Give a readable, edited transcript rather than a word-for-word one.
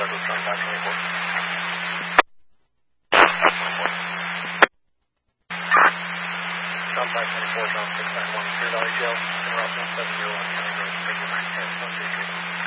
scheduled to John 524. John 524, John 6913, Valley Jail, interrupt 170 on County Road, Figure 9, Paris, 133.